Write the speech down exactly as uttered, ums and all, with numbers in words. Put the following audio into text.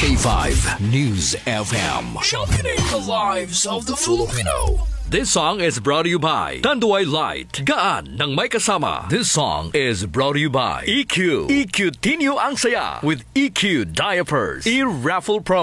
K five News F M. Championing the lives of the Filipino. This song is brought to you by Tanduay Light. Gaan ng may kasama. This song is brought to you by E Q. E Q Tinyo ang saya with E Q Diapers. E-raffle promo.